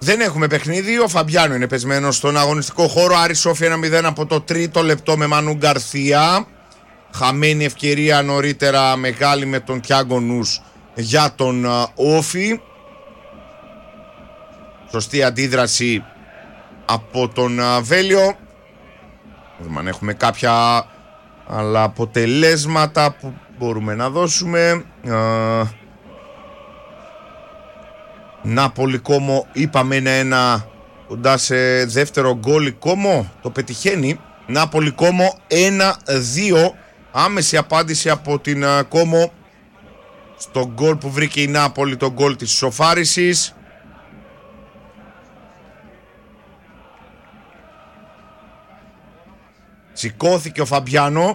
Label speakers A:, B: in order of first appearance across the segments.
A: Δεν έχουμε παιχνίδι. Ο Φαμπιάνο είναι πεσμένος στον αγωνιστικό χώρο. Άρης Όφη 1-0 από το τρίτο λεπτό με Μανού Γκαρθία. Χαμένη ευκαιρία νωρίτερα μεγάλη με τον Κιάγκο Νους για τον Όφη. Σωστή αντίδραση από τον Βέλιο. Αν έχουμε κάποια άλλα αποτελέσματα που μπορούμε να δώσουμε. Νάπολη Κόμο, είπαμε ένα κοντά σε δεύτερο γκολ. Η Κόμο το πετυχαίνει. Νάπολη Κόμο 1-2. Άμεση απάντηση από την Κόμο στο γκολ που βρήκε η Νάπολη, το γκολ της ισοφάρισης. Σηκώθηκε ο Φαμπιάνο.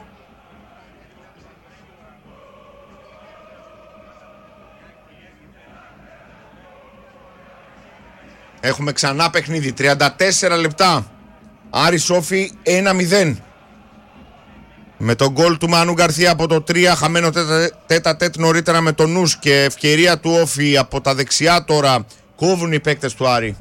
A: Έχουμε ξανά παιχνίδι, 34 λεπτά. Άρης Όφη 1-0. Με τον γκολ του Μανού Γκαρθία από το 3, χαμένο τέτα-τέτ νωρίτερα με τον Νους και ευκαιρία του Όφη από τα δεξιά τώρα. Κόβουν οι παίκτες του Άρη.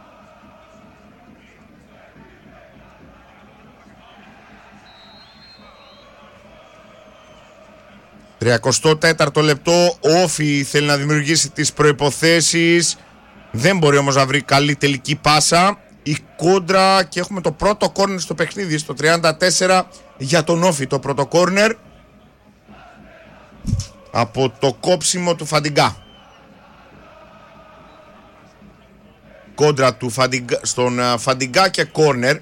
A: «34ο λεπτό, ο Όφη θέλει να δημιουργήσει τις προϋποθέσεις. Δεν μπορεί όμως να βρει καλή τελική πάσα. Η κόντρα και έχουμε το πρώτο κόρνερ στο παιχνίδι στο 34 για τον Όφη. Το πρώτο κόρνερ από το κόψιμο του Φαντιγκά. Κόντρα του Φαντιγκά, στον Φαντιγκά και κόρνερ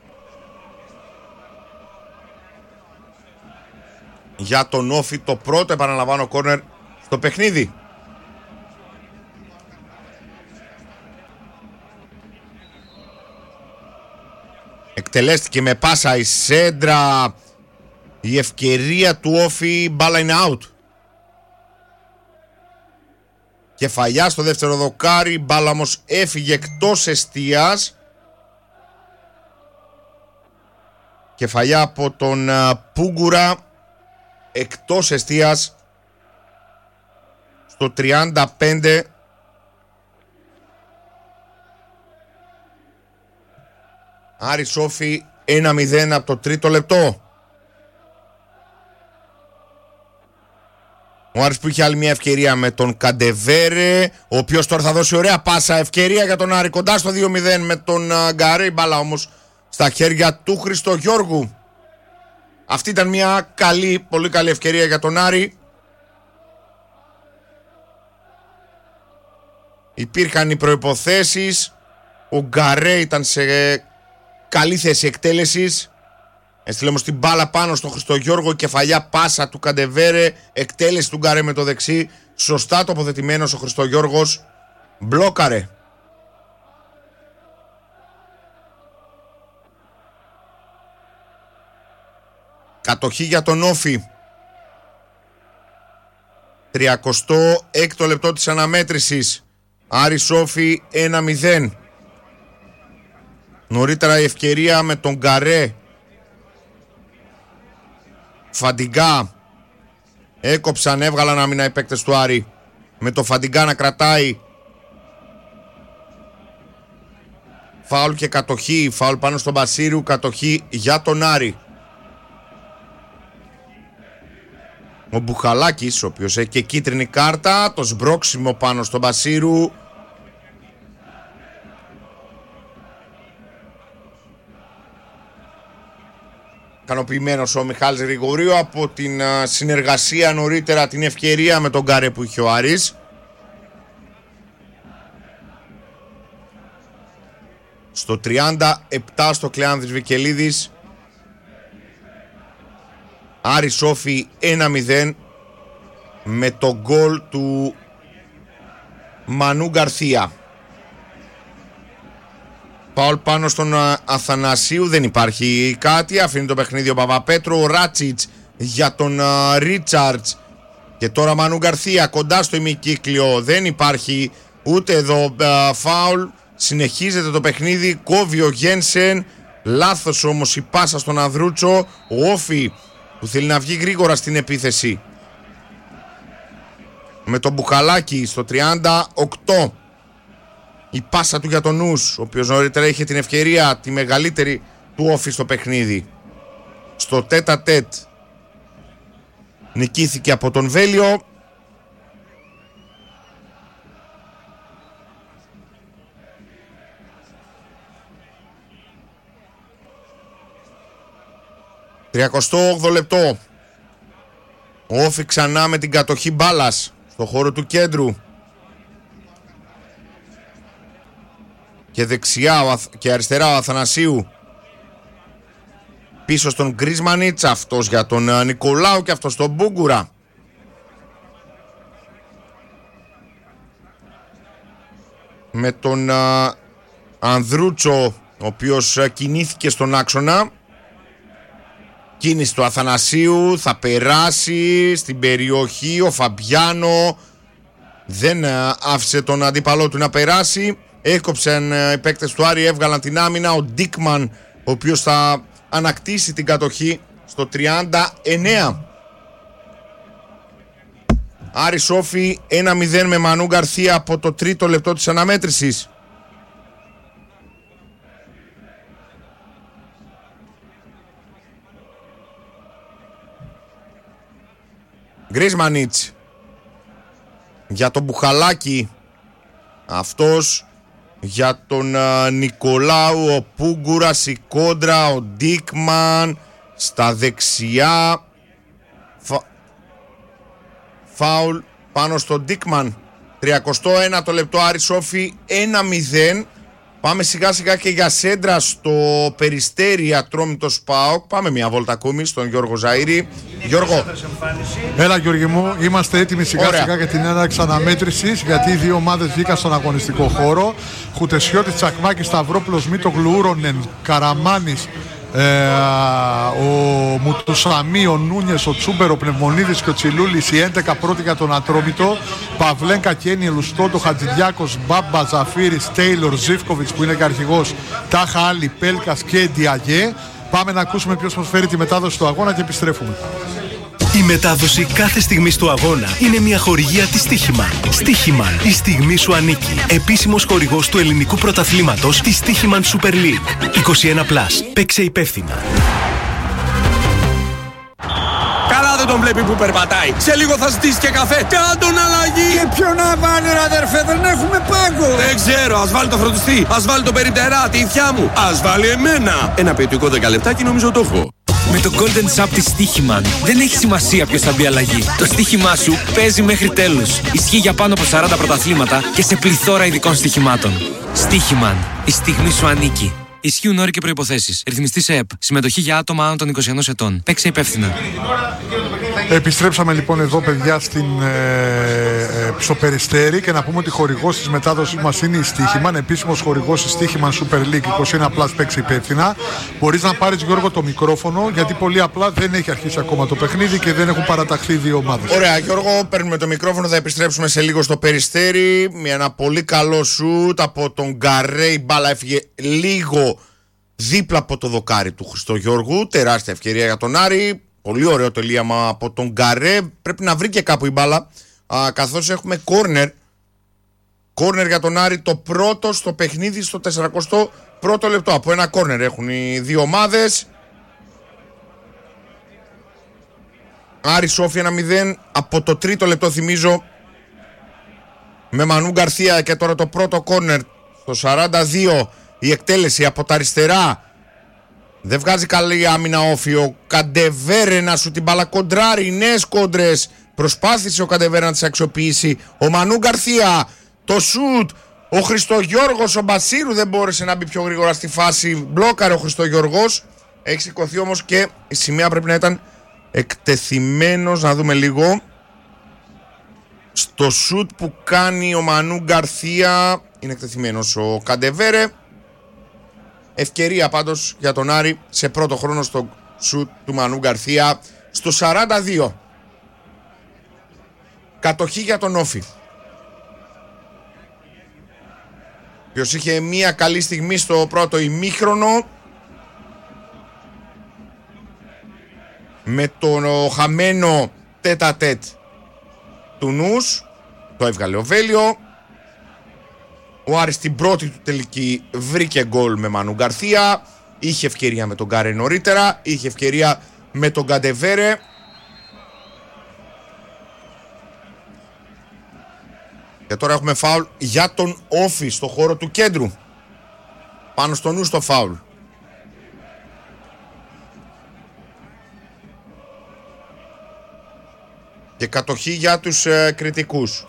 A: για τον Όφη. Το πρώτο, επαναλαμβάνω, κόρνερ στο παιχνίδι. Εκτελέστηκε με πάσα η σέντρα. Η ευκαιρία του Όφη, μπάλα είναι out. Κεφαλιά στο δεύτερο δοκάρι, μπάλα όμως έφυγε εκτός εστίας. Κεφαλιά από τον Πούγκουρα, εκτός εστίας στο 35. Άρης Όφη 1-0 από το τρίτο λεπτό. Ο Άρης που είχε άλλη μια ευκαιρία με τον Καντεβέρε, ο οποίος τώρα θα δώσει ωραία πάσα, ευκαιρία για τον Άρη κοντά στο 2-0 με τον Γκαρέ. Η μπάλα όμως στα χέρια του Χριστογιώργου. Αυτή ήταν μια καλή, πολύ καλή ευκαιρία για τον Άρη. Υπήρχαν οι προϋποθέσεις. Ο Γκαρέ ήταν σε καλή θέση εκτέλεσης. Έστειλε όμως την μπάλα πάνω στο Χριστογιώργο. Κεφαλιά πάσα του Καντεβέρε. Εκτέλεση του Γκαρέ με το δεξί. Σωστά τοποθετημένος ο Χριστογιώργος. Μπλόκαρε. Κατοχή για τον Όφη. 36ο λεπτό της αναμέτρησης. Άρης Όφη 1-0. Νωρίτερα η ευκαιρία με τον Γκαρέ. Φαντιγκά. Έκοψαν, έβγαλαν άμυνα οι παίκτες του Άρη. Με το Φαντιγκά να κρατάει. Φάουλ και κατοχή. Φάουλ πάνω στον Μπασίριου. Κατοχή για τον Άρη. Ο Μπουχαλάκης, ο οποίος έχει και κίτρινη κάρτα. Το σμπρόξιμο πάνω στον Μπασίρου. Ικανοποιημένος ο Μιχάλης Γρηγορίου από την συνεργασία νωρίτερα, την ευκαιρία με τον Γκαρέ που είχε ο Άρης. Στο 37 στο Κλεάνδης Βικελίδης. Άρης Όφη 1-0 με το γκολ του Μανού Γκαρθία. Πάουλ πάνω στον Αθανασίου, δεν υπάρχει κάτι. Αφήνει το παιχνίδι ο Παπαπέτρου. Ο Ράτσιτς για τον Ρίτσαρτς. Και τώρα Μανού Γκαρθία κοντά στο ημικύκλιο. Δεν υπάρχει ούτε εδώ φάουλ. Συνεχίζεται το παιχνίδι. Κόβει ο Γένσεν. Λάθος όμως η πάσα στον Ανδρούτσο. Ο Όφη που θέλει να βγει γρήγορα στην επίθεση. Με τον Μπουχαλάκη στο 38. η πάσα του για τον Νους, ο οποίος νωρίτερα είχε την ευκαιρία τη μεγαλύτερη του όφη στο παιχνίδι. Στο τέτα τέτ νικήθηκε από τον Βέλιο. «38 λεπτό. Ο Όφη ξανά με την κατοχή μπάλας στο χώρο του κέντρου. Και δεξιά και αριστερά ο Αθανασίου. Πίσω στον Γκρίσμανιτς, αυτός για τον Νικολάου και αυτός τον Μπούγκουρα. Με τον Ανδρούτσο, ο οποίος κινήθηκε στον άξονα. Κίνηση του Αθανασίου, θα περάσει στην περιοχή, ο Φαμπιάνο δεν άφησε τον αντίπαλό του να περάσει. Έκοψαν οι παίκτες του Άρη, έβγαλαν την άμυνα. Ο Ντίκμαν, ο οποίος θα ανακτήσει την κατοχή στο 39. Άρης Όφη 1-0 με Μανού Γκαρθία από το τρίτο λεπτό της αναμέτρησης. Γκρίσμανιτς για τον Μπουχαλάκη, αυτός για τον Νικολάου, ο Πούγκουρας, η κόντρα, ο Ντίκμαν στα δεξιά, φάουλ πάνω στον Ντίκμαν. 31 λεπτό, Άρης Όφη 1-0. Πάμε σιγά σιγά και για σέντρα στο Περιστέρι Ατρόμητος ΠΑΟΚ. Πάμε μια βόλτα ακόμη στον Γιώργο Ζαΐρη. Γιώργο.
B: Έλα Γιώργη μου, είμαστε έτοιμοι σιγά σιγά για την έναρξη αναμέτρησης, γιατί οι δύο ομάδες βγήκαν στον αγωνιστικό χώρο. Χουτεσιώτης, Τσακμάκης, Σταυρόπουλος, Μήτογλου, Ούρονεν, Καραμάνης, ο Μουτουσαμί, ο Νούνιες, ο Τσούμπερ, ο Πνευμονίδης και ο Τσιλούλης, οι 11 πρώτοι για τον Ατρόμητο. Παυλένκα, Κένι, Λουστότο, Χατζηδιάκος, Μπάμπα, Ζαφύρης, Τέιλορ, Ζίφκοβιτς που είναι και αρχηγός, Τάχα Άλλη, Πέλκας και Ντιαγέ. Πάμε να ακούσουμε ποιος μας φέρει τη μετάδοση του αγώνα και επιστρέφουμε.
C: Η μετάδοση κάθε στιγμής του αγώνα είναι μια χορηγία της Στίχημαν. Στίχημαν, η στιγμή σου ανήκει. Επίσημος χορηγός του ελληνικού πρωταθλήματος της Στίχημαν Super League. 21+. Παίξε υπεύθυνα.
D: Καλά δεν τον βλέπει που περπατάει. Σε λίγο θα ζητήσει και καφέ. Κάντον αλλαγή.
E: Και ποιο να βάλει ρε αδερφέ, δεν έχουμε πάγκο.
D: Δεν ξέρω, ας βάλει το φροντιστή. Ας βάλει το περιπτερά, τη ηθιά μου. Ας βάλει εμένα. Ένα ποιητικό 10 λεπτάκι νομίζω το έχω.
F: Με το Golden Shop της Στίχημαν δεν έχει σημασία ποιος θα μπει αλλαγή. Το στοίχημά σου παίζει μέχρι τέλους. Ισχύει για πάνω από 40 πρωταθλήματα και σε πληθώρα ειδικών στοιχημάτων. Στίχημαν. Η στιγμή σου ανήκει. Ισχύουν όροι και προϋποθέσεις. Ρυθμιστή σε ΕΠ. Συμμετοχή για άτομα άνω των 21 ετών. Παίξε υπεύθυνα.
B: Επιστρέψαμε λοιπόν εδώ παιδιά στο Περιστέρι και να πούμε ότι χορηγός της μετάδοσης μας είναι η Στίχημαν, επίσημος χορηγός της Στίχημαν Super League 21+, παίξει υπεύθυνα. Μπορείς να πάρεις Γιώργο το μικρόφωνο, γιατί πολύ απλά δεν έχει αρχίσει ακόμα το παιχνίδι και δεν έχουν παραταχθεί δύο ομάδες.
A: Ωραία Γιώργο, παίρνουμε το μικρόφωνο, θα επιστρέψουμε σε λίγο στο Περιστέρι. Με ένα πολύ καλό σουτ από τον Γκαρέ, η μπάλα έφυγε λίγο δίπλα από το δοκάρι του Χριστογιώργου. Τεράστια ευκαιρία για τον Άρη. Πολύ ωραίο τελείαμα από τον Γκαρέ. Πρέπει να βρει και κάπου η μπάλα, καθώς έχουμε κόρνερ. Κόρνερ για τον Άρη, το πρώτο στο παιχνίδι στο 41ο λεπτό. Από ένα κόρνερ έχουν οι δύο ομάδες. Άρη Σόφι 1-0 από το τρίτο λεπτό, θυμίζω, με Μανού Γκαρθία. Και τώρα το πρώτο κόρνερ στο 42. Η εκτέλεση από τα αριστερά. Δεν βγάζει καλή άμυνα Όφη. Ο Καντεβέρε να σου την μπαλακοντράρει. Νέες κόντρες. Προσπάθησε ο Καντεβέρε να τις αξιοποιήσει. Ο Μανού Γκαρθία. Το σουτ. Ο Χριστογιώργος. Ο Μπασίρου δεν μπόρεσε να μπει πιο γρήγορα στη φάση. Μπλόκαρε ο Χριστογιώργος. Έχει σηκωθεί όμως και η σημαία πρέπει να ήταν εκτεθειμένος. Να δούμε λίγο. Στο σουτ που κάνει ο Μανού Γκαρθία είναι εκτεθειμένος ο Καντεβέρε. Ευκαιρία πάντως για τον Άρη σε πρώτο χρόνο στο σουτ του Μανού Γκαρθία στο 42. Κατοχή για τον Όφη, ποιος είχε μια καλή στιγμή στο πρώτο ημίχρονο με τον χαμένο τέτα τέτ του Νους. Το έβγαλε ο Βέλιο. Ο Άρης στην πρώτη του τελική βρήκε γκολ με Μανού Γκαρθία. Είχε ευκαιρία με τον Γκάρε νωρίτερα. Είχε ευκαιρία με τον Καντεβέρε. Και τώρα έχουμε φάουλ για τον Όφη στο χώρο του κέντρου. Πάνω στο νου στο φάουλ. Και κατοχή για τους κριτικούς.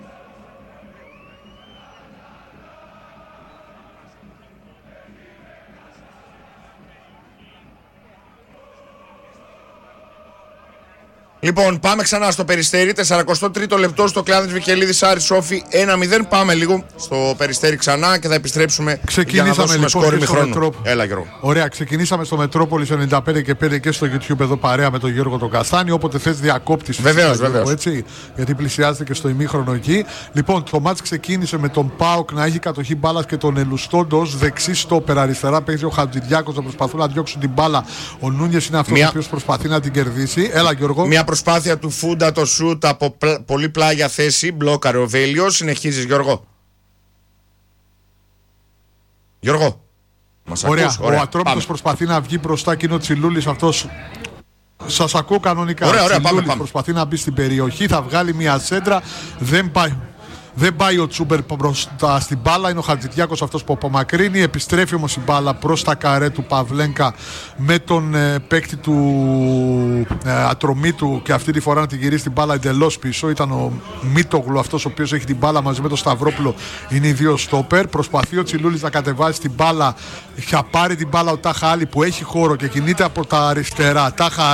A: Λοιπόν, πάμε ξανά στο Περιστέρι. 43ο λεπτό στο Κλάδης Βικελίδης Άρης Όφη 1-0. Πάμε λίγο στο Περιστέρι ξανά και θα επιστρέψουμε.
B: Ξεκινήσαμε
A: για να
B: λοιπόν
A: σκόρ
B: στο Μετρόπολη.
A: Έλα, Γιώργο.
B: Ωραία, ξεκινήσαμε στο Μετρόπολη 95 και 5 και στο YouTube εδώ παρέα με τον Γιώργο τον Καστάνη. Όποτε θες διακόπτης.
A: Βεβαίως.
B: Έτσι, γιατί πλησιάζεται και στο ημίχρονο εκεί. Λοιπόν, το μάτς ξεκίνησε με τον ΠΑΟΚ να έχει κατοχή μπάλας και τον Ελουστόντο ως δεξί στόπερ. Αριστερά παίζει ο Χατζηδιάκος να προσπαθούν να διώξουν την μπάλα. Ο Νούνιες είναι αυτός ο οποίος προσπαθεί να την κερδίσει. Έλα, Γιώργο.
A: Μια προσπάθεια του Φούντα το σουτ από πολύ πλάγια θέση. Μπλόκαρε ο Βέλιος. Συνεχίζεις, Γιώργο. Γιώργο. Μας
B: Ωραία.
A: Ακούς?
B: Ο Ατρόμητος προσπαθεί να βγει μπροστά και είναι ο Τσιλούλης αυτός. Σας ακούω κανονικά.
A: Ωραία, πάμε.
B: Προσπαθεί να μπει στην περιοχή, θα βγάλει μια σέντρα. Δεν πάει ο Τσούμπερ μπροστά στην μπάλα. Είναι ο Χατζηδιάκος αυτός που απομακρύνει. Επιστρέφει όμως η μπάλα προς τα καρέ του Παυλένκα με τον παίκτη του Ατρομήτου και αυτή τη φορά να την γυρίσει την μπάλα εντελώς πίσω. Ήταν ο Μίτογλου αυτός ο οποίος έχει την μπάλα μαζί με τον Σταυρόπουλο. Είναι οι δύο στόπερ. Προσπαθεί ο Τσιλούλης να κατεβάσει την μπάλα. Θα πάρει την μπάλα ο Τάχα Άλλη που έχει χώρο και κινείται από τα αριστερά.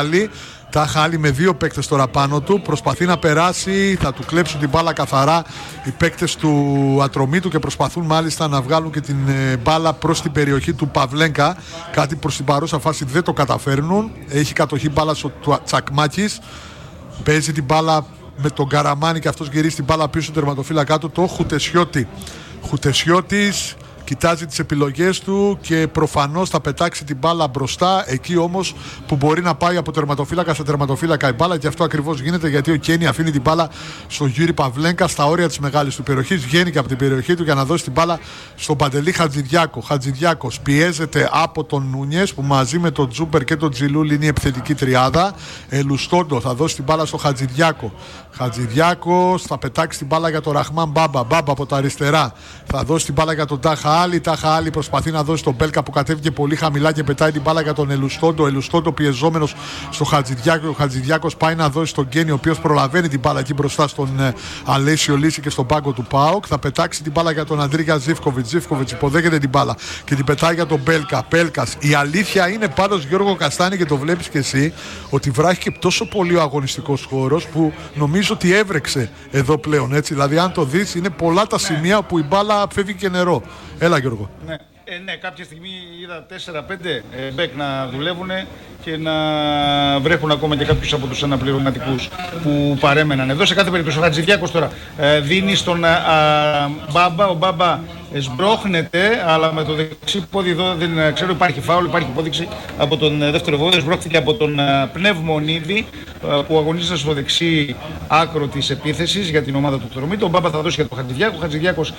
B: Τάχα Άλλη με δύο παίκτες τώρα πάνω του. Προσπαθεί να περάσει, θα του κλέψουν την μπάλα καθαρά οι παίκτες του Ατρομήτου και προσπαθούν μάλιστα να βγάλουν και την μπάλα προς την περιοχή του Παυλένκα. Κάτι προς την παρούσα φάση δεν το καταφέρνουν. Έχει κατοχή μπάλα στο Τσακμάκης. Παίζει την μπάλα με τον Καραμάνη και αυτός γυρίζει την μπάλα πίσω του τερματοφύλακά του, το Χουτεσιώτη. Χουτεσιώτης κοιτάζει τις επιλογές του και προφανώς θα πετάξει την μπάλα μπροστά, εκεί όμως που μπορεί να πάει από τερματοφύλακα σε τερματοφύλακα η μπάλα, και αυτό ακριβώς γίνεται γιατί ο Κένι αφήνει την μπάλα στον Γιούρι Παυλένκα στα όρια της μεγάλης του περιοχής, βγαίνει και από την περιοχή του για να δώσει την μπάλα στον Παντελή Χατζηδιάκο. Χατζηδιάκος πιέζεται από τον Νούνιες που μαζί με τον Τζούμπερ και τον Τζιλούλη είναι η επιθετική τριάδα. Ελουστόντο θα δώσει την μπάλα στον Χατζηδιάκο. Χατζηδιάκος θα πετάξει την μπάλα για τον Ραχμάν Μπάμπα. Μπάμπα από τα αριστερά θα δώσει την μπάλα για τον Τάχα Άλλη. Τάχα Άλλη προσπαθεί να δώσει τον Μπέλκα που κατέβηκε πολύ χαμηλά και πετάει την μπάλα για τον Ελουστόντο. Ελουστόντο πιεζόμενος στο Χατζηδιάκο. Ο Χατζηδιάκος πάει να δώσει τον Γκένι, ο οποίος προλαβαίνει την μπάλα εκεί μπροστά στον Αλέσιο Λύση και στον πάγκο του ΠΑΟΚ. Θα πετάξει την μπάλα για τον Αντρίγια Ζίβκοβιτς. Ζίβκοβιτς υποδέχεται την μπάλα και την πετάει για τον Μπέλκα. Μπέλκας. Η αλήθεια είναι πάντως, Γιώργο Καστάνη, και το βλέπεις και εσύ, ότι βράχηκε τόσο πολύ ο αγωνιστικός χώρος που νομίζω ότι έβρεξε εδώ πλέον. Έτσι. Δηλαδή, αν το δεις, είναι πολλά τα σημεία που η μπάλα φεύγει και νερό. Έλα, Γιώργο.
G: Ναι, κάποια στιγμή είδα 4-5 μπέκ να δουλεύουν και να βρέχουν ακόμα και κάποιους από τους αναπληρωματικούς που παρέμεναν. Εδώ σε κάθε περίπτωση ο Χατζηδιάκος τώρα δίνει στον Μπάμπα. Ο Μπάμπα σμπρώχνεται, αλλά με το δεξί πόδι εδώ δεν ξέρω, υπάρχει φάουλ, υπάρχει υπόδειξη από τον δεύτερο βόδι. Σμπρώχθηκε από τον Πνευμονίδη που αγωνίζεται στο δεξί άκρο της επίθεσης για την ομάδα του Ατρομήτου. Ο Μπάμπα θα δώσει για τον Χατζηδιάκο. Ο Χατζηδιάκος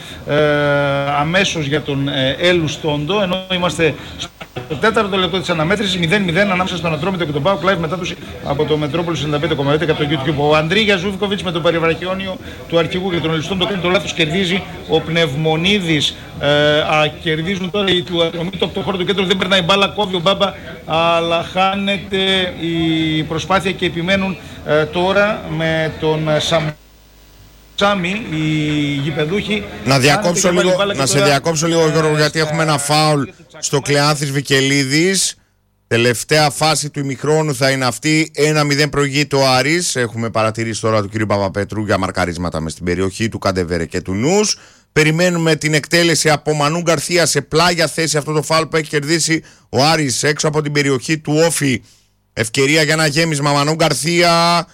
G: αμέσως για τον Ελουστόντο, ενώ είμαστε στο τέταρτο λεπτό της αναμέτρησης, 0-0 ανάμεσα στον Ατρόμητο και τον ΠΑΟΚ. Live μετάδοση από το Μετρόπολη 95,10 από το YouTube. Ο Αντρίγια Ζούβκοβιτς με τον περιβραχιόνιο του αρχηγού και τον Ελουστόντο κάνει το λάθος, κερδίζει ο Πνευμονίδης. Κερδίζουν τώρα οι του Ατρομήτου από το χώρο του κέντρου, δεν περνάει μπάλα, κόβει ο Μπάμπα, αλλά χάνεται η προσπάθεια και επιμένουν τώρα με τον Σάμι, οι γηπεδούχοι.
A: Να σε διακόψω λίγο, Γιώργο, γιατί έχουμε ένα φάουλ στο Κλεάνθης Βικελίδης. Τελευταία φάση του ημιχρόνου θα είναι αυτή. 1-0 προηγείται ο Άρης. Έχουμε παρατηρήσει τώρα του κ. Παπαπέτρου για μαρκαρίσματα μες στην περιοχή του Καντεβέρε και του Νους. Περιμένουμε την εκτέλεση από Μανού Γκαρθία σε πλάγια θέση. Αυτό το φάουλ που έχει κερδίσει ο Άρης έξω από την περιοχή του Όφη. Ευκαιρία για ένα γέμισμα. Μανού Γκαρθία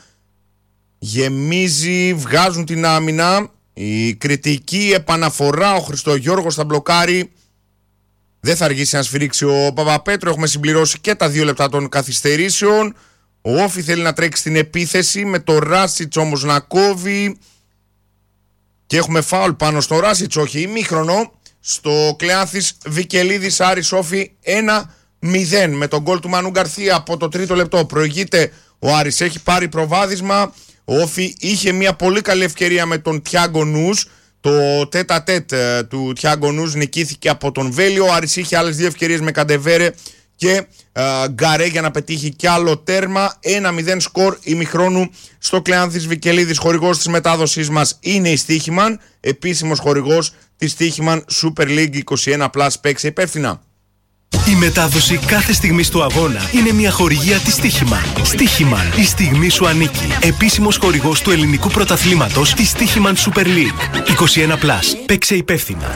A: γεμίζει, βγάζουν την άμυνα. Η κριτική επαναφορά, ο Χριστογιώργος θα μπλοκάρει. Δεν θα αργήσει να σφυρίξει ο Παπαπέτρου. Έχουμε συμπληρώσει και τα 2 λεπτά των καθυστερήσεων. Ο Όφη θέλει να τρέξει στην επίθεση, με το Ράσιτς όμως να κόβει. Και έχουμε φάουλ πάνω στο Ράσιτς, όχι ημίχρονο, στο Κλεάνθης Βικελίδης Άρης Όφη 1-0 με τον γκολ του Μανού Γκαρθία από το 3ο λεπτό. Προηγείται ο Άρης, έχει πάρει προβάδισμα. Ο Όφη είχε μια πολύ καλή ευκαιρία με τον Τιάγκο Νους. Το τέτα-τέτ του Τιάγκο Νους νικήθηκε από τον Βέλιο. Ο Άρης είχε άλλες 2 ευκαιρίες με Καντεβέρε και Γκαρέ για να πετύχει κι άλλο τέρμα. 1-0 σκορ ημιχρόνου στο Κλεάνθης Βικελίδης. Χορηγός της μετάδοσής μας είναι η Στίχημαν, επίσημος χορηγός της Στίχημαν Super League 21+. Παίξε υπεύθυνα.
C: Η μετάδοση κάθε στιγμής του αγώνα είναι μια χορηγία της Στίχημαν. Στίχημαν, η στιγμή σου ανήκει. Επίσημος χορηγός του ελληνικού πρωταθλήματος της Στίχημαν Super League 21+. Παίξε υπεύθυνα.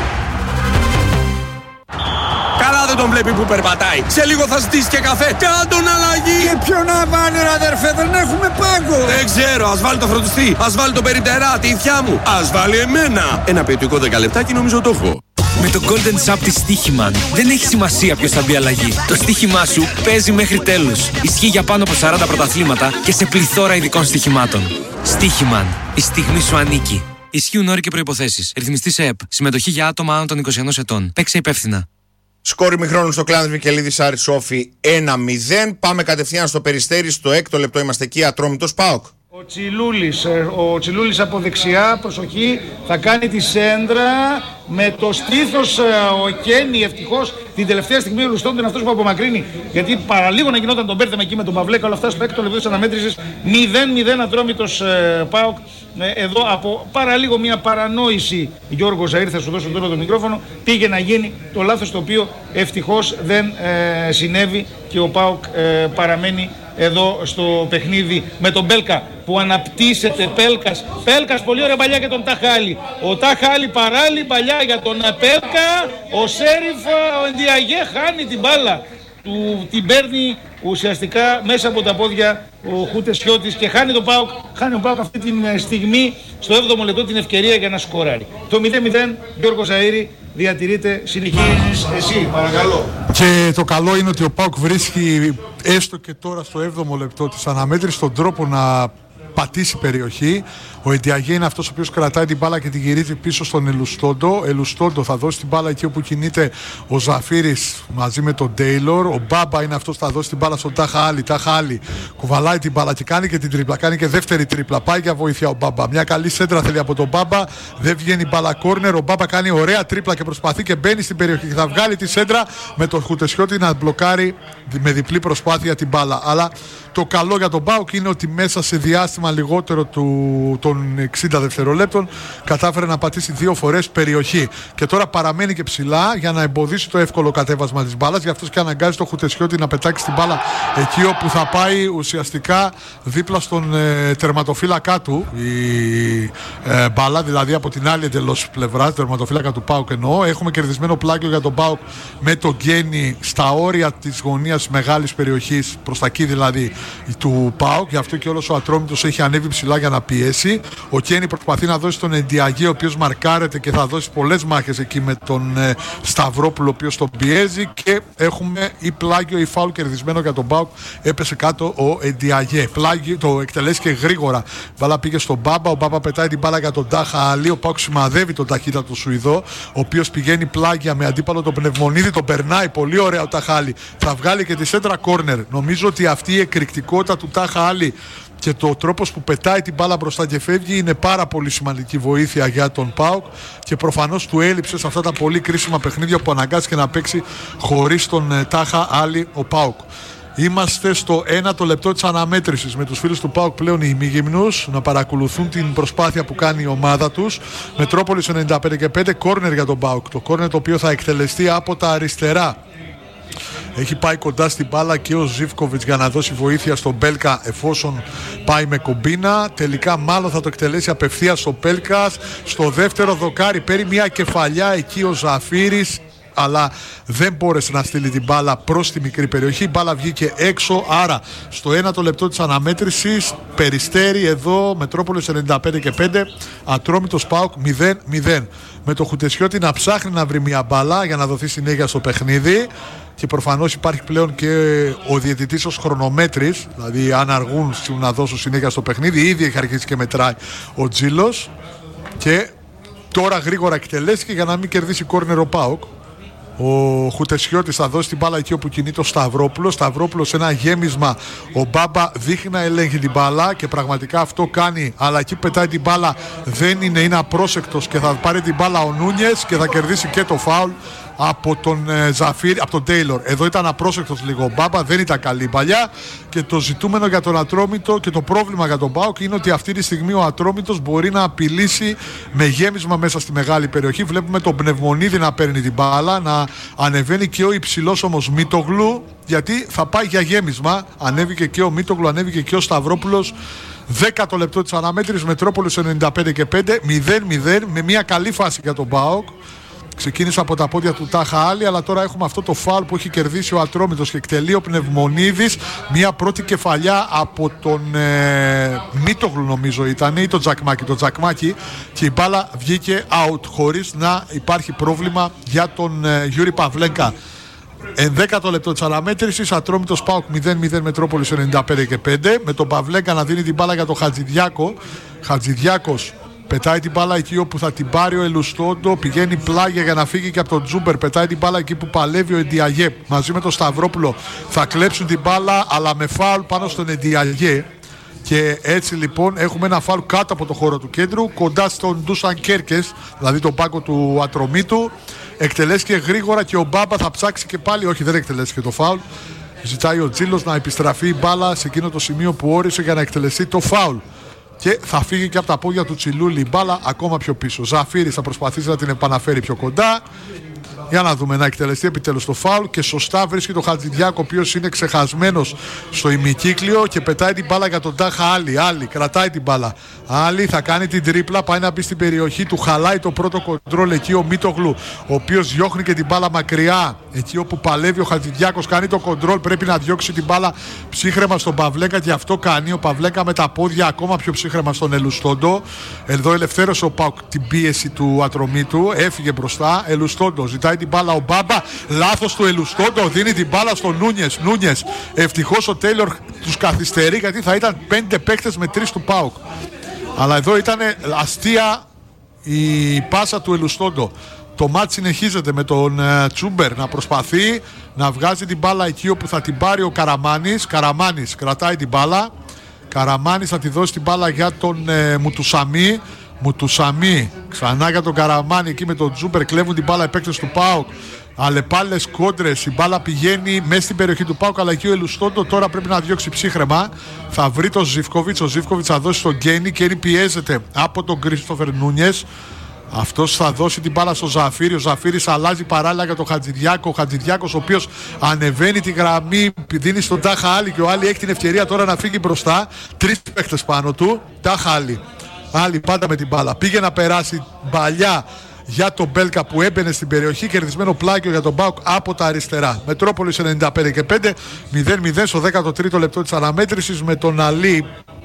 D: Καλά δεν τον βλέπει που περπατάει. Σε λίγο θα ζητήσει και καφέ. Κάντον αλλαγή.
E: Και ποιο να βάλει ρε αδερφέ, δεν έχουμε πάγκο.
D: Δεν ξέρω, ας βάλει το φροντιστή. Ας βάλει το περιπτερά, τη θιά μου. Ας βάλει εμένα. Ένα ποιοτικό 10 λεπτάκι νομίζω το έχω.
F: Με το Golden Sub της Στίχημαν δεν έχει σημασία ποιος θα μπει αλλαγή. Το στοίχημά σου παίζει μέχρι τέλους. Ισχύει για πάνω από 40 πρωταθλήματα και σε πληθώρα ειδικών στοιχημάτων. Στίχημαν. Η στιγμή σου ανήκει. Ισχύουν όροι και προϋποθέσεις. Ρυθμιστής ΕΕΠ. Συμμετοχή για άτομα άνω των 21 ετών. Παίξε υπεύθυνα.
A: Σκόρ ημιχρόνου στο Κλεάνθης Βικελίδης Άρης Όφη 1-0. Πάμε κατευθείαν στο Περιστέρι. Στο 6ο λεπτό είμαστε εκεί. Ατρόμητος ΠΑΟΚ.
G: Ο Τσιλούλης από δεξιά, προσοχή, θα κάνει τη σέντρα με το στήθος ο Κένι. Ευτυχώς την τελευταία στιγμή ο Λουστόντο είναι αυτός που απομακρύνει, γιατί παραλίγο να γινόταν τον μπέρδεμα εκεί με τον Παυλέκα. Όλα αυτά στο 6ο λεπτό της αναμέτρησης. 0-0 Ατρόμητος ΠΑΟΚ. Εδώ από παραλίγο μια παρανόηση, Γιώργο Ζαΐρ, θα σου δώσω τώρα το μικρόφωνο, πήγε να γίνει το λάθος το οποίο ευτυχώς δεν συνέβη και ο ΠΑΟΚ παραμένει εδώ στο παιχνίδι με τον Μπέλκα που αναπτύσσεται. Πέλκας, πολύ ωραία παλιά για τον Ταχάλη. Ο Ταχάλη παράλληλη παλιά για τον Πέλκα. Ο Σέριφ, ο Εντιαγέ χάνει την μπάλα. Την παίρνει ουσιαστικά μέσα από τα πόδια ο Χουτεσιώτης και χάνει ο ΠΑΟΚ αυτή τη στιγμή στο 7ο λεπτό την ευκαιρία για να σκοράρει. Το 0-0, Γιώργο Ζαΐρη, διατηρείται, συνεχίζεις εσύ, παρακαλώ.
B: Και το καλό είναι ότι ο ΠΑΟΚ βρίσκει έστω και τώρα στο 7ο λεπτό της αναμέτρησης τον τρόπο να πατήσει περιοχή. Ο Εντιαγέ είναι αυτός ο οποίος κρατάει την μπάλα και την γυρίζει πίσω στον Ελουστόντο. Ελουστόντο θα δώσει την μπάλα εκεί όπου κινείται ο Ζαφύρης μαζί με τον Τέιλορ. Ο Μπάμπα είναι αυτός που θα δώσει την μπάλα στον Ταχάλη. Ταχάλη κουβαλάει την μπάλα και κάνει και την τρίπλα. Κάνει και δεύτερη τρίπλα. Πάει για βοήθεια ο Μπάμπα. Μια καλή σέντρα θέλει από τον Μπάμπα. Δεν βγαίνει μπάλα κόρνερ. Ο Μπάμπα κάνει ωραία τρίπλα και προσπαθεί και μπαίνει στην περιοχή. Και θα βγάλει τη σέντρα με τον Χουτεσιώτη να μπλοκάρει με διπλή προσπάθεια την μπάλα. Αλλά το καλό για τον ΠΑΟΚ είναι ότι μέσα σε διάστημα λιγότερο των 60 δευτερολέπτων κατάφερε να πατήσει 2 φορές περιοχή. Και τώρα παραμένει και ψηλά για να εμποδίσει το εύκολο κατέβασμα της μπάλας. Γι' αυτό και αναγκάζει το Χουτεσιώτη να πετάξει την μπάλα εκεί όπου θα πάει ουσιαστικά δίπλα στον τερματοφύλακά του η μπάλα, δηλαδή από την άλλη εντελώς πλευρά, τερματοφύλακα του ΠΑΟΚ εννοώ. Έχουμε κερδισμένο πλάγιο για τον ΠΑΟΚ με τον Γκένι στα όρια της γωνίας μεγάλης περιοχής, προς τα εκεί δηλαδή του ΠΑΟΚ. Γι' αυτό και όλος ο Ατρόμητος έχει ανέβει ψηλά για να πιέσει. Ο Κένι προσπαθεί να δώσει τον Εντιαγέ, ο οποίος μαρκάρεται και θα δώσει πολλές μάχες εκεί με τον Σταυρόπουλο, ο οποίος τον πιέζει. Και έχουμε ή πλάγιο ή φάουλ κερδισμένο για τον ΠΑΟΚ. Έπεσε κάτω ο Εντιαγέ. Πλάγιο, το εκτελέστηκε γρήγορα. Η μπάλα πήγε στον Μπάμπα. Ο Μπάμπα πετάει την μπάλα για τον Τάχα Αλή. Ο ΠΑΟΚ σημαδεύει τον ταχύτατο Σουηδό, ο οποίος πηγαίνει πλάγια με αντίπαλο τον Πνευμονίδη. Τον περνάει πολύ ωραία ο Ταχάλη. Θα βγάλει και τη σέντρα κόρνερ. Νομίζω ότι αυτή η εκρηκτικότητα του Τάχα Αλή και το τρόπος που πετάει την μπάλα μπροστά και φεύγει είναι πάρα πολύ σημαντική βοήθεια για τον ΠΑΟΚ και προφανώς του έλειψε σε αυτά τα πολύ κρίσιμα παιχνίδια που αναγκάστηκε να παίξει χωρίς τον Τάχα Άλλη ο ΠΑΟΚ. Είμαστε στο 1ο λεπτό της αναμέτρησης με τους φίλους του ΠΑΟΚ πλέον οι ημίγυμνους να παρακολουθούν την προσπάθεια που κάνει η ομάδα τους. Μετρόπολης 95-5, κόρνερ για τον ΠΑΟΚ. Το κόρνερ το οποίο θα εκτελεστεί από τα αριστερά. Έχει πάει κοντά στην μπάλα και ο Ζίβκοβιτς για να δώσει βοήθεια στον Μπέλκα εφόσον πάει με κομπίνα. Τελικά μάλλον θα το εκτελέσει απευθείας ο Μπέλκας. Στο δεύτερο δοκάρι παίρνει μια κεφαλιά εκεί ο Ζαφύρης, αλλά δεν μπόρεσε να στείλει την μπάλα προς τη μικρή περιοχή. Η μπάλα βγήκε έξω, άρα στο 1ο λεπτό της αναμέτρησης Περιστέρι εδώ, Μετρόπολης 95-5, Ατρόμητος ΠΑΟΚ 0-0. Με το Χουτεσιώτη να ψάχνει να βρει μια μπάλα για να δοθεί συνέχεια στο παιχνίδι. Και προφανώς υπάρχει πλέον και ο διαιτητής ως χρονομέτρης, δηλαδή αν αργούν να δώσουν συνέχεια στο παιχνίδι, ήδη έχει αρχίσει και μετράει ο Τζίλος. Και τώρα γρήγορα εκτελέστηκε για να μην κερδίσει κόρνερ ο ΠΑΟΚ. Ο Χουτεσιώτης θα δώσει την μπάλα εκεί όπου κινεί το Σταυρόπουλο. Σταυρόπουλος ένα γέμισμα. Ο Μπάμπα δείχνει να ελέγχει την μπάλα και πραγματικά αυτό κάνει. Αλλά εκεί πετάει την μπάλα, δεν είναι απρόσεκτος και θα πάρει την μπάλα ο Νούνιες και θα κερδίσει και το φάουλ από τον Ζαφίρι, από τον Τέιλορ. Εδώ ήταν απρόσεκτος λίγο ο Μπάμπα, δεν ήταν καλή η παλιά. Και το ζητούμενο για τον Ατρόμητο και το πρόβλημα για τον ΠΑΟΚ είναι ότι αυτή τη στιγμή ο Ατρόμητος μπορεί να απειλήσει με γέμισμα μέσα στη μεγάλη περιοχή. Βλέπουμε τον Πνευμονίδη να παίρνει την μπάλα, να ανεβαίνει και ο υψηλός όμως Μίτογλου, γιατί θα πάει για γέμισμα. Ανέβηκε και ο Μίτογλου, ανέβηκε και ο Σταυρόπουλος. 10ο λεπτό της αναμέτρησης, Μετρόπολης 95 και 5, 0-0 με μια καλή φάση για τον ΠΑΟΚ. Ξεκίνησε από τα πόδια του Τάχα Άλλη, αλλά τώρα έχουμε αυτό το φάουλ που έχει κερδίσει ο Ατρόμητος και εκτελεί ο Πνευμονίδης. Μια πρώτη κεφαλιά από τον Μίτογλου, νομίζω ήταν, ή τον Τζακμάκη. Το Τζακμάκη, και η μπάλα βγήκε out χωρίς να υπάρχει πρόβλημα για τον Γιούρι Παυλέγκα. 11ο λεπτό της αναμέτρησης, Ατρόμητος ΠΑΟΚ 0-0, Μετρόπολης 95 και 5. Με τον Παυλέγκα να δίνει την μπάλα για τον Χατζηδιάκο. Χατζηδιάκος πετάει την μπάλα εκεί όπου θα την πάρει ο Ελουστόντο. Πηγαίνει πλάγια για να φύγει και από τον Τζούμπερ. Πετάει την μπάλα εκεί που παλεύει ο Εντιαγέ. Μαζί με τον Σταυρόπουλο θα κλέψουν την μπάλα, αλλά με φάουλ πάνω στον Εντιαγέ. Και έτσι λοιπόν έχουμε ένα φάουλ κάτω από το χώρο του κέντρου, κοντά στον Ντούσαν Κέρκες, δηλαδή τον πάγκο του Ατρομήτου. Εκτελέστηκε γρήγορα και ο Μπάμπα θα ψάξει και πάλι. Όχι, δεν εκτελέστηκε το φάουλ. Ζητάει ο Τζίλος να επιστραφεί η μπάλα σε εκείνο το σημείο που όρισε για να εκτελεστεί το φάουλ. Και θα φύγει και από τα πόδια του Τσιλούλη η μπάλα ακόμα πιο πίσω. Ζαφίρης θα προσπαθήσει να την επαναφέρει πιο κοντά. Για να δούμε, να εκτελεστεί επιτέλους το φάουλ και σωστά βρίσκει τον Χατζηδιάκο, ο οποίος είναι ξεχασμένος στο ημικύκλιο και πετάει την μπάλα για τον Τάχα Άλλη. Άλλη κρατάει την μπάλα. Άλλη θα κάνει την τρίπλα, πάει να μπει στην περιοχή του, χαλάει το πρώτο κοντρόλ εκεί ο Μίτογλου, ο οποίος διώχνει και την μπάλα μακριά. Εκεί όπου παλεύει ο Χατζηδιάκος, κάνει το κοντρόλ, πρέπει να διώξει την μπάλα ψύχρεμα στον Παυλέγκα και αυτό κάνει. Ο Παυλέγκα με τα πόδια ακόμα πιο ψύχρεμα στον Ελουστόντο. Εδώ ελευθέρωσε ο ΠΑΟΚ την πίεση του Ατρομήτου, έφυγε μπροστά. Ελουστόντο ζητάει την μπάλα ο Μπάμπα, λάθος του Ελουστόντο, δίνει την μπάλα στον Νούνιες. Νούνιες, ευτυχώς ο Τέιλορ τους καθυστερεί, γιατί θα ήταν 5 παίκτες με 3 του ΠΑΟΚ. Αλλά εδώ ήταν αστεία η πάσα του Ελουστόντο. Το μάτς συνεχίζεται με τον Τσούμπερ να προσπαθεί να βγάζει την μπάλα εκεί όπου θα την πάρει ο Καραμάνης. Καραμάνης κρατάει την μπάλα. Καραμάνης θα τη δώσει την μπάλα για τον Μουτουσαμί. Μουτουσαμί ξανά για τον Καραμάνη εκεί με τον Τζούμπερ. Κλέβουν την μπάλα οι παίκτες του ΠΑΟΚ. Αλλεπάλληλες κόντρες, η μπάλα πηγαίνει μέσα στην περιοχή του ΠΑΟΚ, αλλά εκεί ο Ελουστόντο τώρα πρέπει να διώξει ψύχρεμα. Θα βρει τον Ζιβκοβίτς, ο Ζιβκοβίτς θα δώσει στον Γκένι. Γκένι πιέζεται από τον Κρίστοφερ Νούνιες. Αυτός θα δώσει την μπάλα στο Ζαφίρι. Ο Ζαφίρις αλλάζει παράλληλα για τον Χατζηδιάκο. Ο Χατζηδιάκος, ο οποίος ανεβαίνει τη γραμμή, δίνει στον Τάχα Άλλη και ο Άλλη έχει την ευκαιρία τώρα να φύγει μπροστά. 3 παίχτες πάνω του. Τάχα Άλλη. Άλλη πάντα με την μπάλα. Πήγε να περάσει μπαλιά για τον Μπέλκα που έμπαινε στην περιοχή. Κερδισμένο πλάγιο για τον ΠΑΟΚ από τα αριστερά. Μετρόπολης 95 και 5. 0-0 στο 13ο λεπτό της αναμέτρησης με τον Αλή,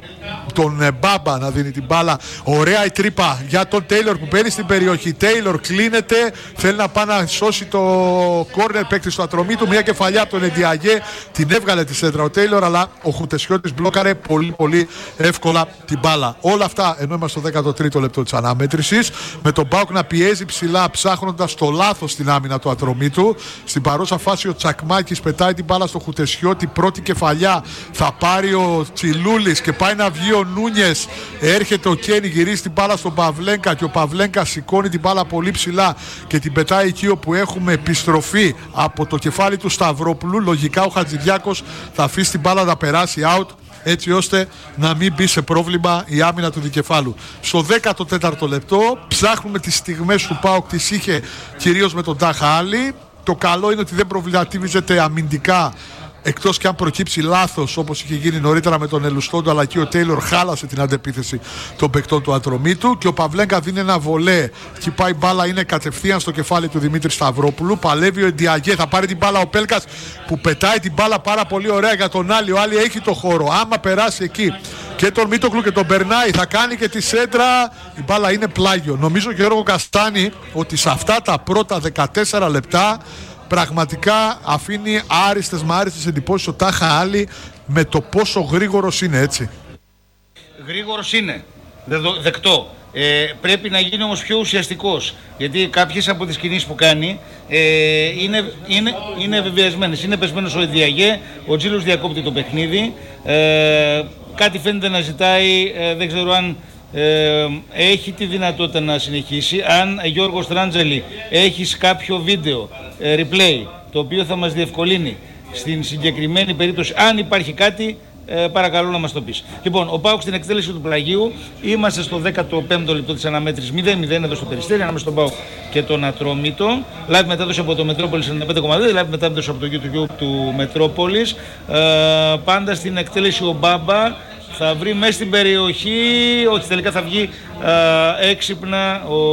B: τον Μπάμπα να δίνει την μπάλα. Ωραία η τρύπα για τον Τέιλορ που μπαίνει στην περιοχή. Τέιλορ κλείνεται, θέλει να πάει να σώσει το κόρνερ παίκτης του Ατρομήτου. Μια κεφαλιά από τον Εντιαγέ, την έβγαλε τη σέντρα ο Τέιλορ, αλλά ο Χουτεσιώτης μπλόκαρε πολύ εύκολα την μπάλα. Όλα αυτά ενώ είμαστε στο 13ο λεπτό της αναμέτρησης, με τον ΠΑΟΚ να πιέζει ψηλά, ψάχνοντας το λάθος στην άμυνα του Ατρομήτου. Στην παρούσα φάση ο Τσακμάκης πετάει την μπάλα στο Χουτεσιώτη. Πρώτη κεφαλιά θα πάρει ο Τσιλούλης και πάει να βγει ο Νούνιες. Έρχεται ο Κένι, γυρίζει την μπάλα στον Παυλέγκα και ο Παυλέγκα σηκώνει την μπάλα πολύ ψηλά και την πετάει εκεί όπου έχουμε επιστροφή από το κεφάλι του Σταυρόπουλου. Λογικά ο Χατζηδιάκος θα αφήσει την μπάλα να περάσει out, έτσι ώστε να μην μπει σε πρόβλημα η άμυνα του δικεφάλου. Στο 14ο λεπτό ψάχνουμε τις στιγμές του ΠΑΟΚ, τις είχε κυρίως με τον Τάχα Άλλη. Το καλό είναι ότι δεν προβληματίζεται αμυντικά, εκτός και αν προκύψει λάθος όπως είχε γίνει νωρίτερα με τον Ελουστόντο, αλλά εκεί ο Τέιλορ χάλασε την αντεπίθεση των παικτών του Ατρομήτου και ο Παυλέγκα δίνει ένα βολέ. Χτυπάει μπάλα, είναι κατευθείαν στο κεφάλι του Δημήτρη Σταυρόπουλου. Παλεύει ο Εντιαγέ, θα πάρει την μπάλα ο Πέλκας που πετάει την μπάλα πάρα πολύ ωραία για τον Άλλη. Ο Άλλη έχει το χώρο. Άμα περάσει εκεί και τον Μίτογλου και τον περνάει, θα κάνει και τη σέντρα. Η μπάλα είναι πλάγιο. Νομίζω, Γιώργο Καστάνη, ότι σε αυτά τα πρώτα 14 λεπτά πραγματικά αφήνει άριστες εντυπώσεις ο Τάχα Άλλη με το πόσο γρήγορος είναι, έτσι.
G: Γρήγορος είναι, δεκτό. Πρέπει να γίνει όμως πιο ουσιαστικός, γιατί κάποιες από τις κινήσεις που κάνει είναι βεβαιασμένες. Είναι πεσμένος ο Ενδιαγέ, ο Τζίλος διακόπτει το παιχνίδι, κάτι φαίνεται να ζητάει, δεν ξέρω αν έχει τη δυνατότητα να συνεχίσει. Αν Γιώργος Τράντζελη έχεις κάποιο βίντεο replay το οποίο θα μας διευκολύνει στην συγκεκριμένη περίπτωση, αν υπάρχει κάτι, παρακαλώ να μας το πεις. Λοιπόν, ο ΠΑΟΚ στην εκτέλεση του πλαγίου. Είμαστε στο 15ο λεπτό της αναμέτρησης, 0-0 εδώ στο Περιστέρι, ανάμεσα στον ΠΑΟΚ και τον Ατρόμητο. Live μετάδοση από το Μετρόπολης 95,2, live μετάδοση από το YouTube του Μετρόπολης. Πάντα στην εκτέλεση ο Μπάμπα θα βρει μέσα στην περιοχή, όχι τελικά θα βγει έξυπνα ο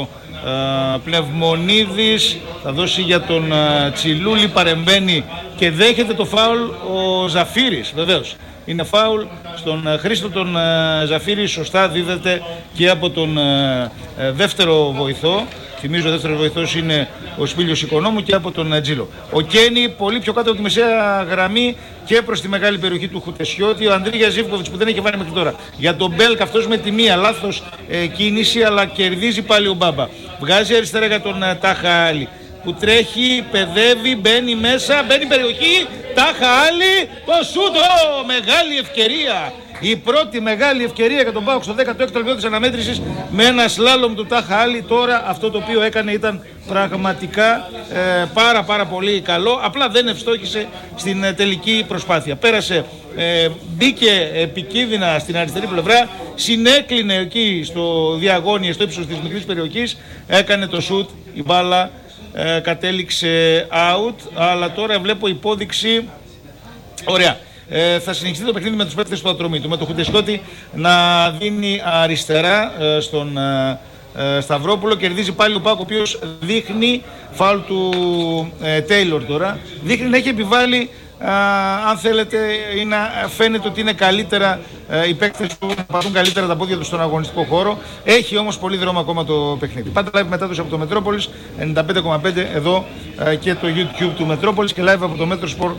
G: Πνευμονίδης, θα δώσει για τον Τσιλούλη, παρεμβαίνει και δέχεται το φάουλ ο Ζαφύρης, βεβαίως. Είναι φάουλ στον Χρήστο τον Ζαφύρη, σωστά δίδεται και από τον δεύτερο βοηθό. Θυμίζω ο δεύτερος βοηθός είναι ο Σπίλιος Οικονόμου και από τον Τζίλο. Ο Κένι πολύ πιο κάτω από τη μεσαία γραμμή και προς τη μεγάλη περιοχή του Χουτεσιώτη. Ο Αντρίγια Ζίβκοβιτς που δεν έχει βάλει μέχρι τώρα. Για τον Μπέλκ, αυτός με τη μία λάθος κίνηση, αλλά κερδίζει πάλι ο Μπάμπα. Βγάζει αριστερά για τον Τάχα Άλλη που τρέχει, παιδεύει, μπαίνει μέσα, μπαίνει περιοχή. Τάχα Άλλη, το σούτο! Μεγάλη ευκαιρία! Η πρώτη μεγάλη ευκαιρία για τον ΠΑΟΚ στο 16ο λεπτό της αναμέτρησης με ένα σλάλομ του Τάχα Άλλη. Τώρα αυτό το οποίο έκανε ήταν πραγματικά πάρα πολύ καλό. Απλά δεν ευστόχησε στην τελική προσπάθεια. Πέρασε, μπήκε επικίνδυνα στην αριστερή πλευρά, συνέκλεινε εκεί στο διαγώνιο, στο ύψος της μικρής περιοχής, έκανε το σουτ, η μπάλα κατέληξε out, αλλά τώρα βλέπω υπόδειξη. Ωραία. Θα συνεχιστεί το παιχνίδι με τους παίκτες του Ατρομήτου, με το Χουτεσιώτη να δίνει αριστερά στον Σταυρόπουλο. Κερδίζει πάλι ο ΠΑΟΚ, ο οποίος δείχνει φάουλ του Τέιλορ τώρα, δείχνει να έχει επιβάλει, αν θέλετε, ή να φαίνεται ότι είναι καλύτερα οι παίκτες του, να πατούν καλύτερα τα πόδια του στον αγωνιστικό χώρο. Έχει όμως πολύ δρόμο ακόμα το παιχνίδι. Πάντα live μετάδοση από το Μετρόπολης 95,5 εδώ και το YouTube του Μετρόπολης και live από το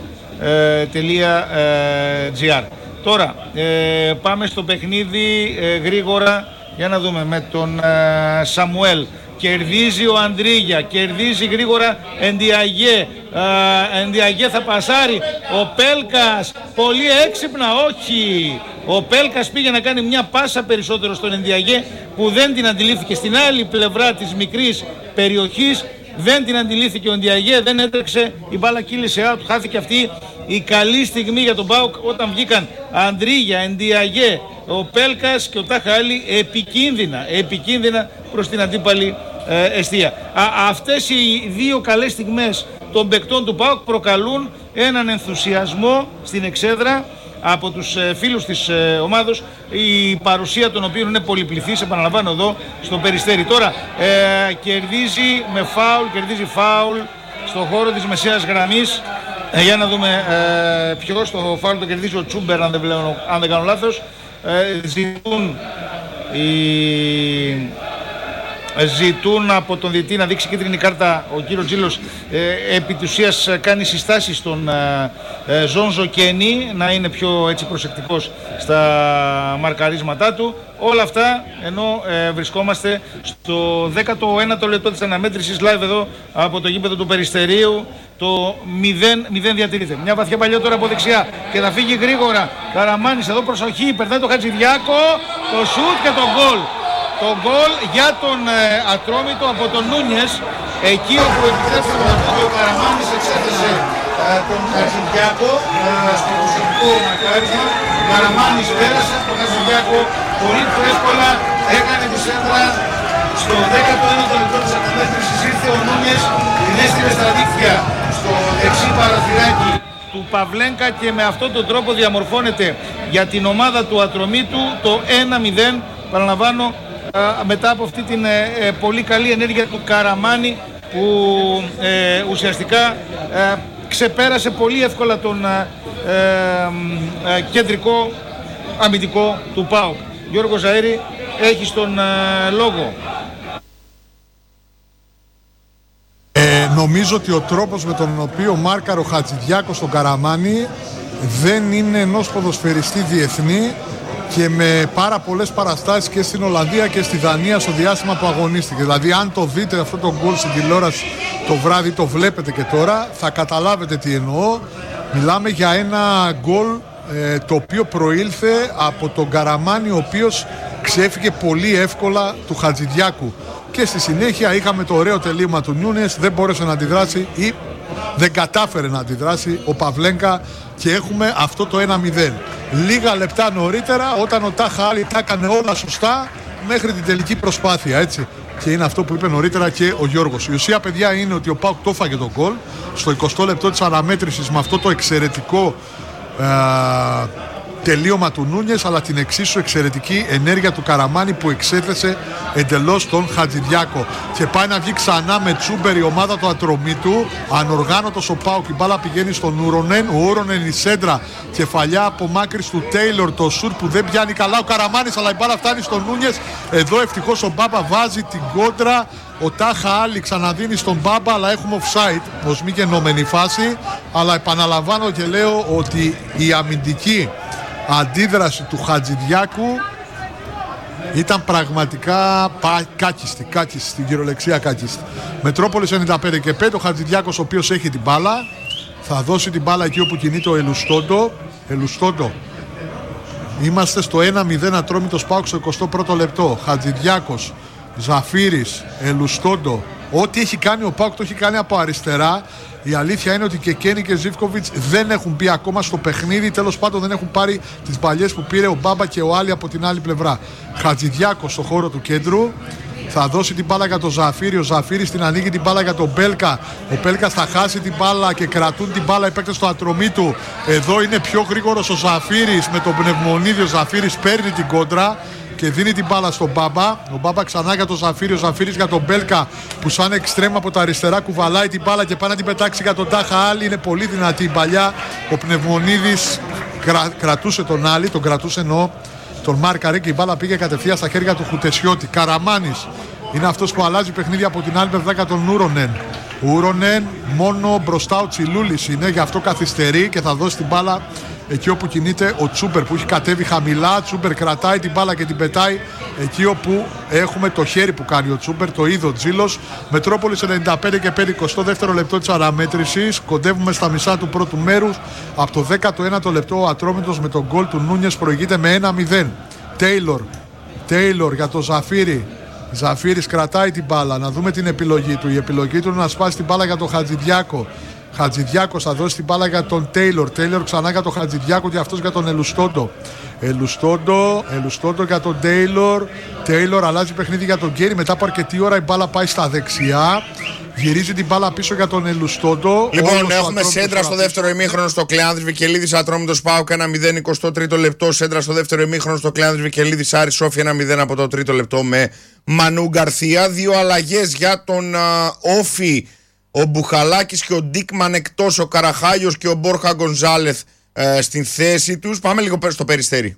G: metrosport.gr. Τώρα πάμε στο παιχνίδι γρήγορα για να δούμε με τον Σαμουέλ. Κερδίζει ο Αντρίγια, κερδίζει γρήγορα Ενδιαγέ. Ενδιαγέ θα πασάρει. Ο Πέλκας, πολύ έξυπνα, όχι. Ο Πέλκας πήγε να κάνει μια πάσα περισσότερο στον Ενδιαγέ που δεν την αντιλήφθηκε. Στην άλλη πλευρά της μικρής περιοχής δεν την αντιλήφθηκε ο Ενδιαγέ, δεν έτρεξε, η μπάλα κύλησε out, χάθηκε αυτή η καλή στιγμή για τον ΠΑΟΚ όταν βγήκαν Αντρίγια, Ενδιαγέ, ο Πέλκας και ο Τάχα Άλλη επικίνδυνα προς την αντίπαλη εστία. Αυτές οι δύο καλές στιγμές των παικτών του ΠΑΟΚ προκαλούν έναν ενθουσιασμό στην εξέδρα από τους φίλους της ομάδος, η παρουσία των οποίων είναι πολυπληθής, επαναλαμβάνω εδώ στο Περιστέρι. Τώρα κερδίζει με φάουλ στον χώρο της μεσαίας γραμμής. Για να δούμε ποιος το φάουλ το κερδίζει, ο Τσούμπερ αν δεν κάνω λάθος. Ζητούν από τον διαιτητή να δείξει κίτρινη κάρτα. Ο κύριος Τζίλος επί της ουσίας κάνει συστάσεις στον Ζόνζο Κένι να είναι πιο έτσι προσεκτικός στα μαρκαρίσματά του. Όλα αυτά ενώ βρισκόμαστε στο 19ο λεπτό της αναμέτρησης live εδώ από το γήπεδο του Περιστερίου. Το 0-0 διατηρείται. Μια βαθιά παλιό τώρα από δεξιά και θα φύγει γρήγορα. Καραμάνης εδώ, προσοχή, περνάει το Χατζηδιάκο, το σουτ και το γκολ. Το γκολ για τον Ατρόμητο από τον Νούνιες, εκεί όπου επιτρέψε ο Καραμάνης εξέθεσε τον Χατζηδιάκο στο προσωπικό μακάρισμα. Ο Καραμάνης πέρασε, τον Χατζηδιάκο πολύ πιο εύκολα έκανε τη σέντρα. Στο 19ο λεπτό της αναμέτρησης ήρθε ο Νούνιες, την έστειλε στα δίκτυα στο δεξί παραθυράκι του Παυλένκα και με αυτόν τον τρόπο διαμορφώνεται για την ομάδα του Ατρομήτου το 1-0. Παραλαμβάνω, μετά από αυτή την πολύ καλή ενέργεια του Καραμάνη που ουσιαστικά ξεπέρασε πολύ εύκολα τον κεντρικό αμυντικό του ΠΑΟΚ. Γιώργο Ζαΐρη, έχεις τον λόγο.
B: Νομίζω ότι ο τρόπος με τον οποίο μάρκαρε ο Χατζηδιάκος στον Καραμάνη δεν είναι ενός ποδοσφαιριστή διεθνή και με πάρα πολλές παραστάσεις και στην Ολλανδία και στη Δανία στο διάστημα που αγωνίστηκε. Δηλαδή αν το δείτε αυτό το γκολ στην τηλεόραση το βράδυ, το βλέπετε και τώρα, θα καταλάβετε τι εννοώ. Μιλάμε για ένα γκολ το οποίο προήλθε από τον Καραμάνη, ο οποίος ξέφυγε πολύ εύκολα του Χατζηδιάκου. Και στη συνέχεια είχαμε το ωραίο τελείωμα του Νούνιες, δεν μπόρεσε να αντιδράσει ή δεν κατάφερε να αντιδράσει ο Παυλένκα και έχουμε αυτό το 1-0. Λίγα λεπτά νωρίτερα, όταν ο Τάχα Άλλη τα έκανε όλα σωστά μέχρι την τελική προσπάθεια, έτσι. Και είναι αυτό που είπε νωρίτερα και ο Γιώργος. Η ουσία, παιδιά, είναι ότι ο ΠΑΟΚ το έφαγε τον γκολ στο 20 λεπτό της αναμέτρησης με αυτό το εξαιρετικό τελείωμα του Νούνιες, αλλά την εξίσου εξαιρετική ενέργεια του Καραμάνη που εξέθεσε εντελώς τον Χατζηδιάκο. Και πάει να βγει ξανά με Τσούμπερ η ομάδα του Ατρομήτου. Ανοργάνωτος ο ΠΑΟΚ, η μπάλα πηγαίνει στον Ούρονεν. Ο Ούρονεν η σέντρα, κεφαλιά απομάκρυνση του Τέιλορ, το σουτ που δεν πιάνει καλά ο Καραμάνης, αλλά η μπάλα φτάνει στον Νούνιες. Εδώ ευτυχώς ο Μπάμπα βάζει την κόντρα. Ο Τάχα Άλλη ξαναδίνει στον Μπάμπα, αλλά έχουμε offside ως μη γενόμενη φάση. Αλλά επαναλαμβάνω και λέω ότι η αμυντική αντίδραση του Χατζηδιάκου ήταν πραγματικά κάκιστη, στην κυριολεξία κάκιστη. Μετρόπολης 95 και 5, ο Χατζηδιάκος ο οποίος έχει την μπάλα, θα δώσει την μπάλα εκεί όπου κινείται ο Ελουστόντο. Είμαστε στο 1-0 Ατρόμητος ΠΑΟΚ στο 21ο λεπτό. Χατζηδιάκος, Ζαφύρης, Ελουστόντο. Ό,τι έχει κάνει ο ΠΑΟΚ το έχει κάνει από αριστερά. Η αλήθεια είναι ότι και Κένι και Ζίβκοβιτς δεν έχουν μπει ακόμα στο παιχνίδι. Τέλος πάντων δεν έχουν πάρει τις παλιές που πήρε ο Μπάμπα και ο Άλλη από την άλλη πλευρά. Χατζηδιάκος στο χώρο του κέντρου. Θα δώσει την μπάλα για τον Ζαφύρη. Ο Ζαφύρης την ανοίγει την μπάλα για τον Μπέλκα. Ο Μπέλκα θα χάσει την μπάλα και κρατούν την μπάλα οι παίκτες του Ατρομήτου. Εδώ είναι πιο γρήγορος ο Ζαφύρης με τον Πνευμονίδη. Ο Ζαφύρης παίρνει την κόντρα και δίνει την μπάλα στον Μπάμπα. Ο Μπάμπα ξανά για τον Ζαφύρη, ο Ζαφύρης για τον Μπέλκα που σαν εξτρέμ από τα αριστερά κουβαλάει την μπάλα και πάει να την πετάξει για τον Τάχα Άλλη. Είναι πολύ δυνατή η παλιά. Ο Πνευμονίδης κρατούσε τον Άλλη, τον κρατούσε εννοώ, τον μάρκαρε και η μπάλα πήγε κατευθείαν στα χέρια του Χουτεσιώτη. Καραμάνης είναι αυτός που αλλάζει παιχνίδι από την άλλη πλευρά για τον Ούρονεν. Ούρονεν μόνο μπροστά ο Τσιλούλης είναι, γι' αυτό καθυστερεί και θα δώσει την μπάλα εκεί όπου κινείται ο Τσούμπερ που έχει κατέβει χαμηλά. Τσούμπερ κρατάει την μπάλα και την πετάει εκεί όπου έχουμε το χέρι που κάνει ο Τσούμπερ, το είδο Τζίλος. Μετρόπολης 95 και 5, 22ο λεπτό της αναμέτρησης. Κοντεύουμε στα μισά του πρώτου μέρους. Από το 19ο λεπτό ο Ατρόμητος με τον γκολ του Νούνιες προηγείται με 1-0. Τέιλορ για το Ζαφύρη. Ζαφύρης κρατάει την μπάλα. Να δούμε την επιλογή του. Η επιλογή του είναι να σπάσει την μπάλα για τον Χατζηδιάκο. Χατζηδιάκος θα δώσει την μπάλα για τον Τέιλορ. Τέιλορ ξανά για τον Χατζηδιάκο και αυτός για τον Ελουστόντο. Ελουστόντο για τον Τέιλορ. Τέιλορ αλλάζει παιχνίδι για τον Γκέρι. Μετά από αρκετή ώρα η μπάλα πάει στα δεξιά. Γυρίζει την μπάλα πίσω για τον Ελουστόντο.
A: Λοιπόν, έχουμε σέντρα στο δεύτερο ημίχρονο στο Κλεάνδρης Βικελίδης Ατρόμητος ΠΑΟΚ 1-0, 23ο λεπτό. Σέντρα στο δεύτερο ημίχρονο στο Κλεάνδρης Βικελίδης Άρης Σόφι 1-0 από το τρίτο λεπτό με Μανού Γκαρθία. Δύο αλλαγές για τον Όφι. Ο Μπουχαλάκης και ο Ντίκμαν εκτός, ο Καραχάγιος και ο Μπόρχα Γκονζάλεθ στην θέση τους. Πάμε λίγο στο Περιστέρι.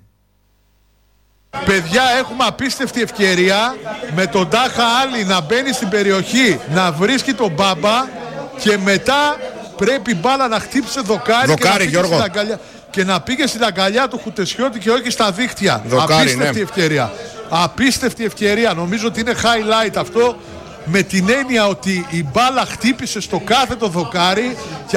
B: Παιδιά, έχουμε απίστευτη ευκαιρία με τον Τάχα Άλλη να μπαίνει στην περιοχή, να βρίσκει τον Μπάμπα και μετά πρέπει η μπάλα να χτύψει δοκάρι και να πήγε στην αγκαλιά του Χουτεσιώτη και όχι στα δίχτυα. Απίστευτη ευκαιρία. Απίστευτη ευκαιρία. Νομίζω ότι είναι highlight αυτό, με την έννοια ότι η μπάλα χτύπησε στο κάθετο δοκάρι.